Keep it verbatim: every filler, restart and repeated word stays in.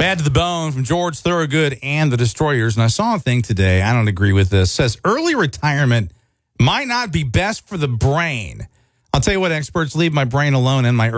Bad to the Bone from George Thorogood and the Destroyers. And I saw a thing today, I don't agree with this, says early retirement might not be best for the brain. I'll tell you what, experts, leave my brain alone and my